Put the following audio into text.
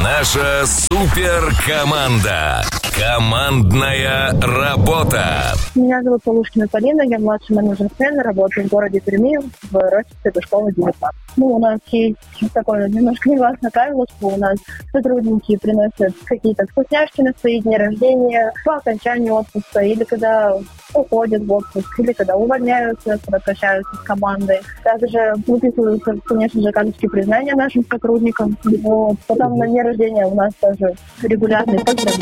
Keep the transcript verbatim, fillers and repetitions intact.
Наша суперкоманда. Командная работа. Меня зовут Полушкина Полина, я младший менеджер смены, работаю в городе Перми, в Рощице, это школа девятнадцать. Ну, у нас есть такое немножко негласное правило, что у нас сотрудники приносят какие-то вкусняшки на свои дни рождения по окончанию отпуска, или когда уходят в отпуск, или когда увольняются, когда прощаются с командой. Также выписываются, конечно же, карточки признания нашим сотрудникам. Вот. Потом на дне рождения у нас тоже регулярные поздравления.